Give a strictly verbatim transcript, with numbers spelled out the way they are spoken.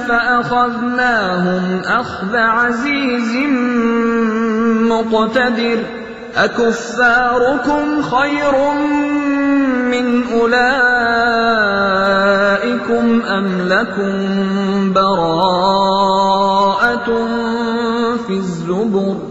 فأخذناهم أخذ عزيز مقتدر أكفاركم خير من أولئكم أم لكم براءة في الزبر